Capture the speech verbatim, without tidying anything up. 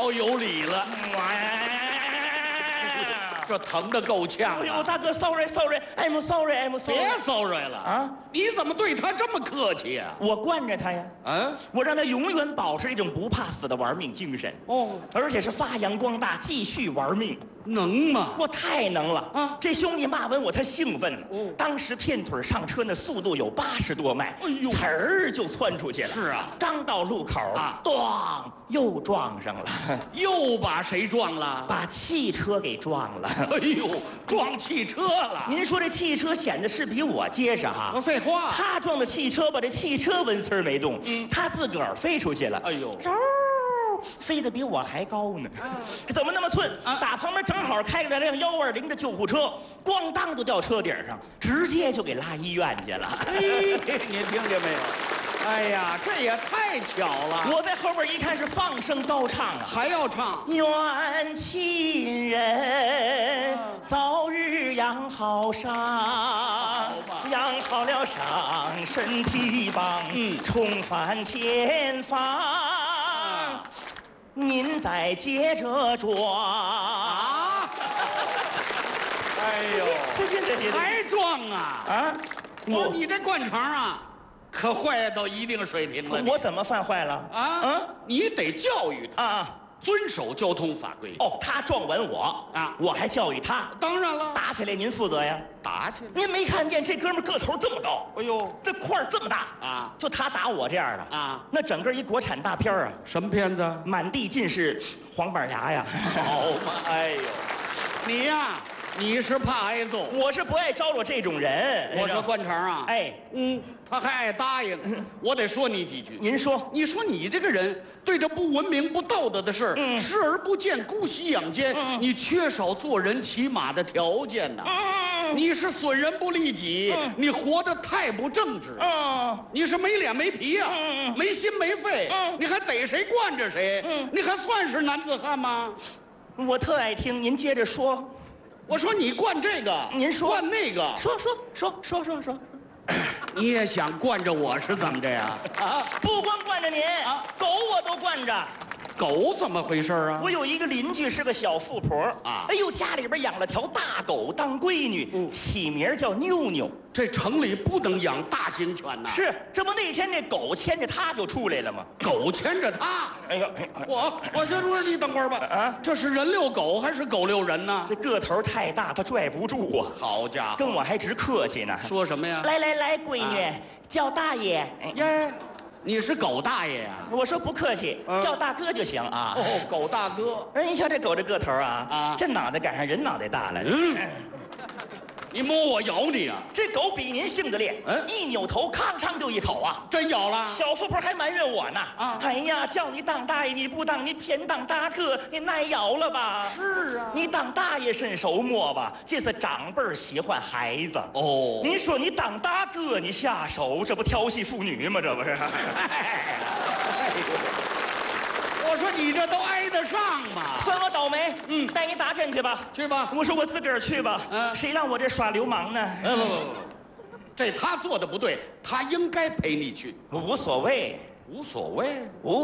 老有理了，这疼得够呛、啊。 哎呦，大哥 ，sorry sorry，I'm sorry，I'm sorry。 别 sorry 了啊！你怎么对他这么客气呀、啊？ 我惯着他呀， 啊， 我让他永远保持一种不怕死的玩命精神。哦，而且是发扬光大，继续玩命。 能吗？ 我太能了啊！ 这兄弟骂完我，他兴奋了。哦，当时片腿上车那速度有八十多迈，哎呦，呲儿就窜出去了。 是啊， 刚到路口啊，咣，又撞上了。 又把谁撞了？ 把汽车给撞了。 哎呦，撞汽车了！ 您说这汽车显得是比我结实哈？ 废话， 他撞的汽车吧，这汽车纹丝儿没动，嗯，他自个儿飞出去了。 哎呦， 嗖，飞得比我还高呢。啊，怎么那么寸？啊，打旁边正好开来辆幺二零的救护车，咣当就掉车顶上，直接就给拉医院去了。 哎，您听见没有？哎呀，这也太巧了！ 我在后边一看是放声高唱啊， 还要唱。 愿亲人早日养好伤，养好了伤，身体棒，嗯，重返前方，您再接着装。啊！ 哎呦，还装啊？啊！我你这惯常啊！可坏到一定水平了。 我怎么犯坏了啊？啊，你得教育他啊，遵守交通法规。 哦，他撞完我啊，我还教育他。 当然了， 打起来您负责呀。 打起来， 您没看见这哥们个头这么高？哎呦，这块儿这么大啊！就他打我这样的啊，那整个一国产大片啊。 什么片子？ 满地尽是黄板牙呀！好嘛，哎呦， 你呀。你是怕挨揍， 我是不爱招惹这种人。 我说惯常啊， 哎， 嗯，他还爱答应，我得说你几句。 您说， 你说你这个人对这不文明、不道德的事，嗯，视而不见，姑息养奸，嗯，你缺少做人起码的条件呐。嗯，你是损人不利己，嗯，你活得太不正直。嗯，你是没脸没皮呀，嗯，没心没肺，嗯，你还逮谁惯着谁，嗯，你还算是男子汉吗？ 我特爱听，您接着说。 我说你惯这个， 您说惯那个， 说说说说说说， 你也想惯着我是怎么着呀？ 啊，不光惯着您啊，狗我都惯着。 狗怎么回事啊？ 我有一个邻居是个小富婆啊，哎呦，家里边养了条大狗当闺女，嗯，起名叫妞妞。 这城里不能养大型犬呐。 是，这不那天这狗牵着它就出来了吗？ 狗牵着它，哎呦，我我先说你等会儿吧。啊，这是人遛狗还是狗遛人呢？ 这个头太大，它拽不住啊。 好家伙， 跟我还直客气呢。 说什么呀？ 来来来，闺女，啊，叫大爷。 耶。你是狗大爷呀？ 我说不客气，啊，叫大哥就行啊。 哦，狗大哥。 哎，你瞧这狗这个头啊，啊，这脑袋赶上人脑袋大了。嗯， 你摸我咬你啊！ 这狗比您性子烈，嗯，一扭头吭哧就一口啊， 真咬了。 小富婆还埋怨我呢，啊，哎呀，叫你当大爷你不当，你偏当大哥，你耐咬了吧？ 是啊， 你当大爷伸手摸吧，这是长辈喜欢孩子。哦，您说你当大哥你下手，这不调戏妇女吗？这不是？ 我说你这都挨得上吗？ 算我倒霉。嗯，带你打针去吧。 去吧。 我说我自个儿去吧。嗯，谁让我这耍流氓呢？ 不不不不，这他做的不对，他应该陪你去。 无所谓， 无所谓， 无。